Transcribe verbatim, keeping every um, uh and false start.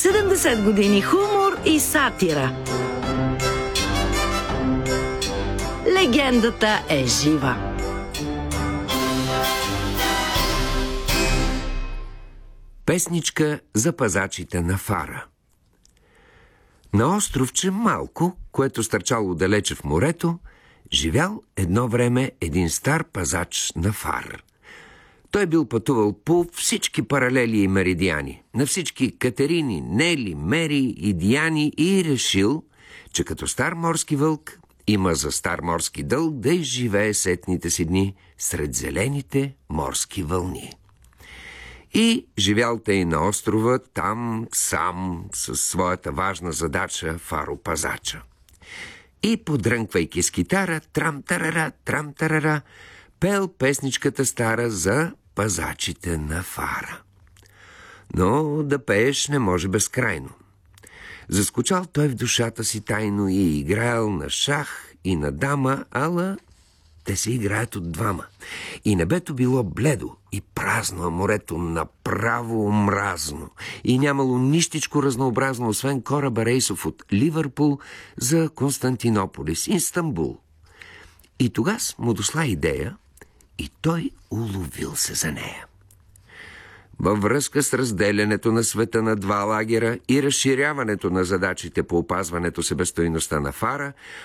седемдесет години хумор и сатира. Легендата е жива. Песничка за пазачите на фара. На островче малко, което стърчало далече в морето, живял едно време един стар пазач на фар. Той бил пътувал по всички паралели и меридиани, на всички Катерини, Нели, Мери и Диани и решил, че като стар морски вълк има за стар морски дълг да изживее сетните си дни сред зелените морски вълни. И живял тъй на острова, там сам, със своята важна задача фаропазача. И подрънквайки с китара, трам-тарара, трам-тарара, пел песничката стара за пазачите на фара. Но да пееш не може безкрайно. Заскучал той в душата си тайно и играел на шах и на дама, ала те се играят от двама. И небето било бледо и празно, а морето направо омразно. И нямало нищичко разнообразно, освен кораба рейсов от Ливърпул за Константинополис, Истанбул. И тогас му дошла идея и той уловил се за нея. Във връзка с разделянето на света на два лагера и разширяването на задачите по опазването себестойността на фара,